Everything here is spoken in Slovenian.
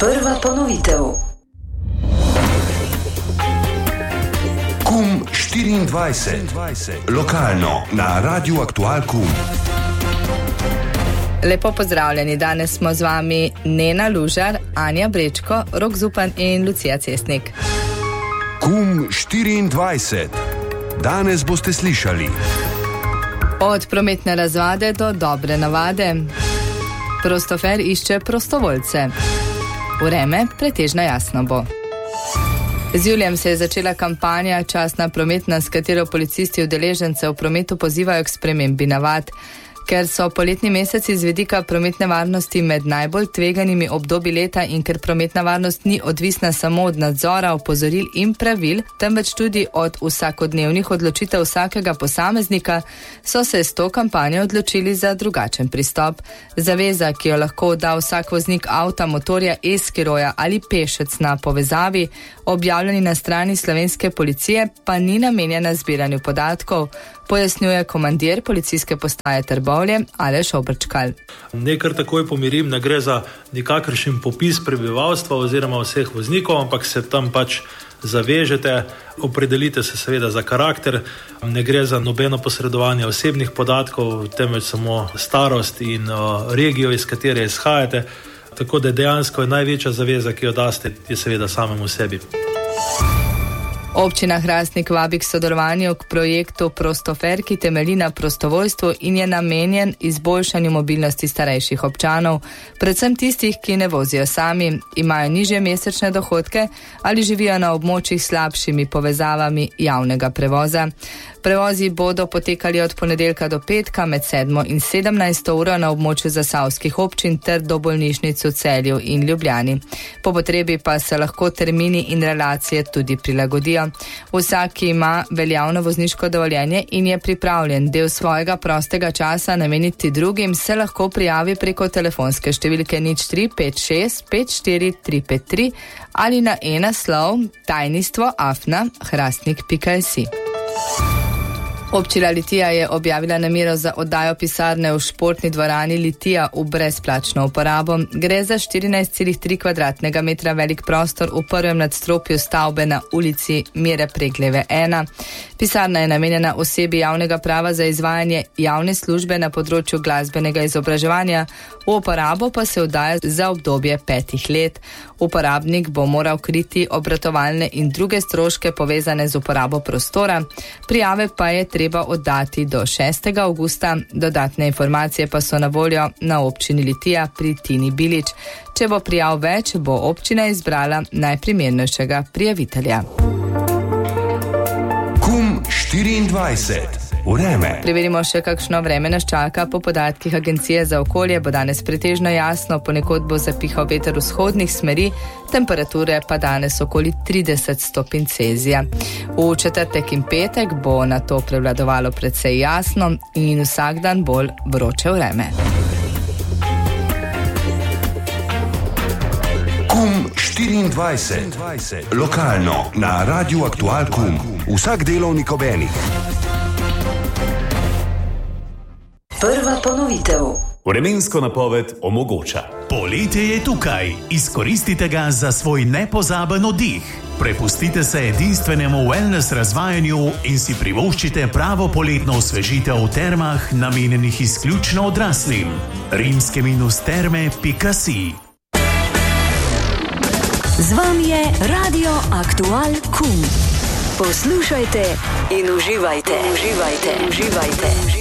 Prva ponovitev. KUM 24. Lokalno na Radiu Aktual KUM. Lepo pozdravljeni, danes smo z vami Nena Lužar, Anja Brečko, Rok Zupan in Lucija Cestnik. KUM 24. Danes boste slišali: od prometne razvade do dobre navade. Prostofer išče prostovoljce. Vreme pretežno jasno bo. Z julijem se je začela kampanja Častna prometna, s katero policisti udeležence v prometu pozivajo k spremembi navad. Ker so poletni meseci z vidika prometne varnosti med najbolj tveganimi obdobji leta in ker prometna varnost ni odvisna samo od nadzora, opozoril in pravil, temveč tudi od vsakodnevnih odločitev vsakega posameznika, so se s to kampanjo odločili za drugačen pristop. Zaveza, ki jo lahko da vsak voznik avta, motorja, e-skiroja ali pešec na povezavi, objavljeni na strani slovenske policije, pa ni namenjena zbiranju podatkov, pojasnjuje komandir policijske postaje Trbovlje Aleš Obrčkal. Nekar takoj pomirim, ne gre za nikakršen popis prebivalstva oziroma vseh voznikov, ampak se tam pač zavežete, opredelite se seveda za karakter, ne gre za nobeno posredovanje osebnih podatkov, temveč samo starost in regijo, iz katere izhajate, tako da dejansko je največja zaveza, ki jo daste, je seveda samemu sebi. Občina Hrastnik vabi k sodelovanju k projektu Prostofer, ki temelji na prostovoljstvu in je namenjen izboljšanju mobilnosti starejših občanov, predvsem tistih, ki ne vozijo sami, imajo nižje mesečne dohodke ali živijo na območjih s slabšimi povezavami javnega prevoza. Prevozi bodo potekali od ponedeljka do petka med 7 in 17 uro na območju zasavskih občin ter do bolnišnic v Celju in Ljubljani. Po potrebi pa se lahko termini in relacije tudi prilagodijo. Vsak, ki ima veljavno vozniško dovoljenje in je pripravljen del svojega prostega časa nameniti drugim, se lahko prijavi preko telefonske številke 0356 54 353 ali na e-naslov tajnistvo@hrastnik.si. Občina Litija je objavila namero za oddajo pisarne v športni dvorani Litija v brezplačno uporabo. Gre za 14,3 kvadratnega metra velik prostor v prvem nadstropju stavbe na ulici Mire Pregleve 1. Pisarna je namenjena osebi javnega prava za izvajanje javne službe na področju glasbenega izobraževanja, v uporabo pa se oddaja za obdobje 5 let. Uporabnik bo moral kriti obratovalne in druge stroške povezane z uporabo prostora, prijave pa je treba oddati do 6. avgusta, dodatne informacije pa so na voljo na občini Litija pri Tini Bilič. Če bo prijav več, bo občina izbrala najprimernejšega prijavitelja. KUM 24. Vreme. Preverimo še, kakšno vreme nas čaka. Po podatkih Agencije za okolje bo danes pretežno jasno, ponekod bo zapihal veter vzhodnih smeri, temperature pa danes okoli 30 stopinj Celzija. V četrtek in petek bo na to prevladovalo precej jasno in vsak dan bolj vroče vreme. KUM 24. Lokalno na Radiu Aktual KUM. Vsak delovnik ob enih. Prva ponovitev. Vremensko napoved omogoča. Poletje je tukaj. Izkoristite ga za svoj nepozaben oddih. Prepustite se edinstvenemu wellness razvajanju in si privoščite pravo poletno osvežitev v termah, namenjenih izključno odraslim. rimske-terme.si. Z vami je Radio Aktual KUM. Poslušajte in uživajte.